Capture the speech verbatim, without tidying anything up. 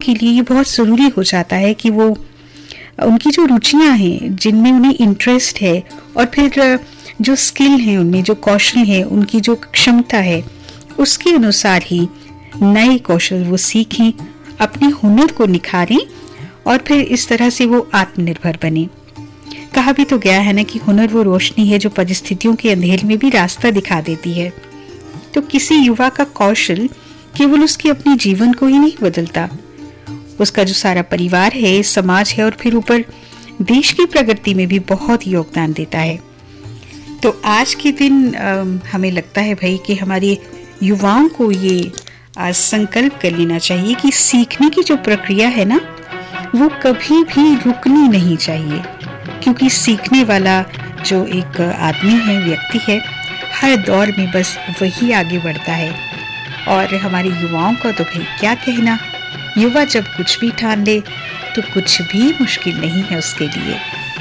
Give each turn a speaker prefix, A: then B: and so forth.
A: के लिए ये बहुत ज़रूरी हो जाता है कि वो उनकी जो रुचियां हैं, जिनमें उन्हें इंटरेस्ट है, और फिर जो स्किल है उनमें, जो कौशल है, उनकी जो क्षमता है, उसके अनुसार ही नए कौशल वो सीखें, अपने हुनर को निखारें और फिर इस तरह से वो आत्मनिर्भर बने। कहा भी तो गया है ना कि हुनर वो रोशनी है जो परिस्थितियों के अंधेरे में भी रास्ता दिखा देती है। तो किसी युवा का कौशल केवल उसके अपने जीवन को ही नहीं बदलता, उसका जो सारा परिवार है, समाज है, और फिर ऊपर देश की प्रगति में भी बहुत योगदान देता है। तो आज के दिन आ, हमें लगता है भाई कि हमारे युवाओं को ये आज संकल्प कर लेना चाहिए कि सीखने की जो प्रक्रिया है ना, वो कभी भी रुकनी नहीं चाहिए, क्योंकि सीखने वाला जो एक आदमी है, व्यक्ति है, हर दौर में बस वही आगे बढ़ता है। और हमारे युवाओं का तो भाई क्या कहना, युवा जब कुछ भी ठान ले तो कुछ भी मुश्किल नहीं है उसके लिए।